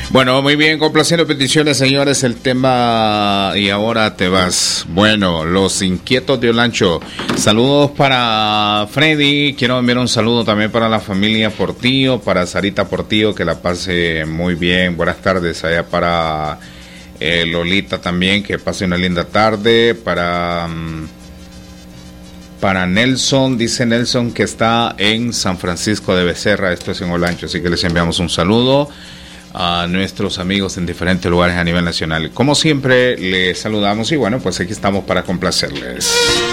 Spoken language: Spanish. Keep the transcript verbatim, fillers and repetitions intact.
Bueno, muy bien, complaciendo peticiones, señores, el tema y ahora te vas. Bueno, los inquietos de Olancho. Saludos para Freddy, quiero enviar un saludo también para la familia Portillo, para Sarita Portillo, que la pase muy bien. Buenas tardes allá para eh, Lolita también, que pase una linda tarde. Para... Um, Para Nelson, dice Nelson que está en San Francisco de Becerra, esto es en Olancho, así que les enviamos un saludo a nuestros amigos en diferentes lugares a nivel nacional. Como siempre, les saludamos y bueno, pues aquí estamos para complacerles.